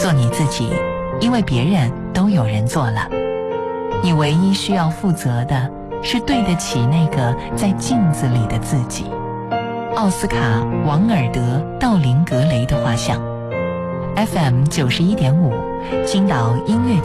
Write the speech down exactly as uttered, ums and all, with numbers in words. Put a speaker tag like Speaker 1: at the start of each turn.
Speaker 1: 做你自己，因为别人都有人做了。你唯一需要负责的是对得起那个在镜子里的自己。奥斯卡·王尔德·道林格雷的画像。F M 九十一点五，青岛音乐